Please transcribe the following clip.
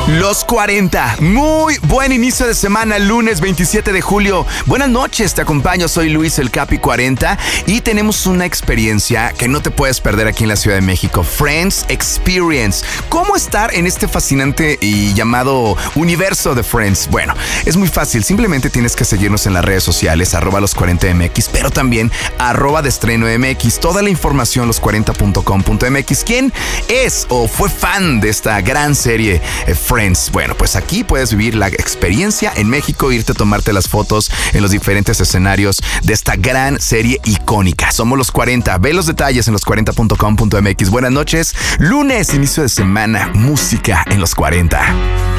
Los 40. Muy buen inicio de semana, lunes 27 de julio. Buenas noches, te acompaño, soy Luis el Capi 40 y tenemos una experiencia que no te puedes perder aquí en la Ciudad de México. Friends Experience. ¿Cómo estar en este fascinante y llamado universo de Friends? Bueno, es muy fácil. Simplemente tienes que seguirnos en las redes sociales, @los40mx, pero también @deestrenomx. Toda la información, los40.com.mx. ¿Quién es o fue fan de esta gran serie Friends? Bueno, pues aquí puedes vivir la experiencia en México, irte a tomarte las fotos en los diferentes escenarios de esta gran serie icónica. Somos los 40. Ve los detalles en los40.com.mx. Buenas noches. Lunes, inicio de semana, música en los 40.